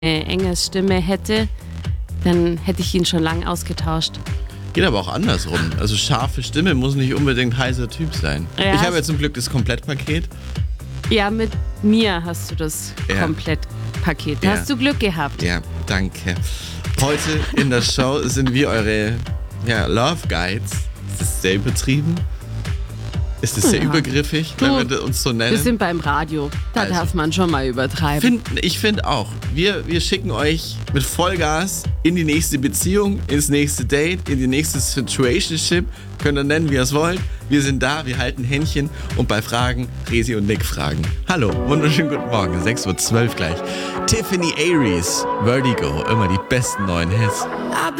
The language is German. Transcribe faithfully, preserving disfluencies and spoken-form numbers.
eine enge Stimme hätte, dann hätte ich ihn schon lang ausgetauscht. Geht aber auch andersrum. Also scharfe Stimme muss nicht unbedingt heißer Typ sein. Ja. Ich habe ja zum Glück das Komplettpaket. Ja, mit mir hast du das Ja. Komplettpaket. Da Ja. hast du Glück gehabt. Ja, danke. Heute in der Show sind wir eure ja, Love Guides. Ist das sehr übertrieben? Ist das sehr Ja. übergriffig, Du, wenn wir uns so nennen? Wir sind beim Radio. Da Also. darf man schon mal übertreiben. Find, ich finde auch. Wir, wir schicken euch mit Vollgas in die nächste Beziehung, ins nächste Date, in die nächste Situationship. Könnt ihr nennen, wie ihr es wollt. Wir sind da, wir halten Händchen und bei Fragen, Resi und Nick fragen. Hallo, wunderschönen guten Morgen, sechs Uhr zwölf gleich. Tiffany Aries, Vertigo, immer die besten neuen Hits.